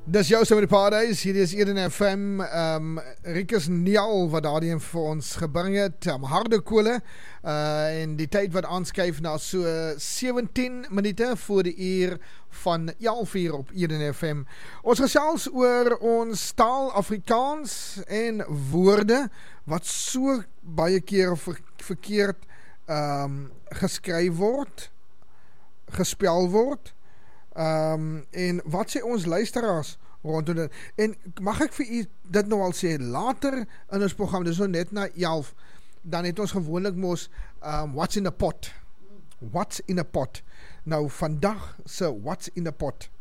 Dis jou so met die paradise, hier is Eden FM, Rikus Nial wat daardie vir ons gebring het, harde kole, en die tyd wat aanskuif na so 17 minute voor die uur van 11 uur op Eden FM. Ons gesels oor ons taal Afrikaans en woorde, wat so baie keer verkeerd geskryf word, gespel word, en wat sê ons luisteraars rondom dit, en mag ek vir u dit nou al sê, later in ons program, dis nou net na 11, dan het ons gewoonlik mos what's in a pot, nou vandag so what's in a pot